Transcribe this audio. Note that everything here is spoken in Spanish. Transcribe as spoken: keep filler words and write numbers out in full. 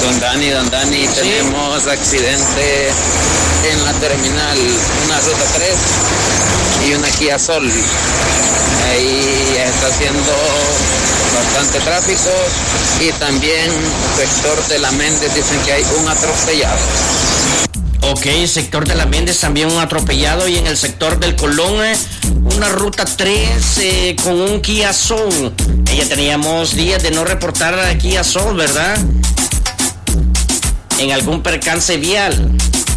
Don Dani, don Dani, ¿Sí? tenemos accidente en la terminal, una ruta tres y una Kia Soul. Ahí está haciendo bastante tráfico y también sector de la Méndez dicen que hay un atropellado. Ok, sector de la Méndez también un atropellado, y en el sector del Colón eh, una ruta tres eh, con un Kia Soul. Ya teníamos días de no reportar a Kia Soul, ¿verdad? En algún percance vial.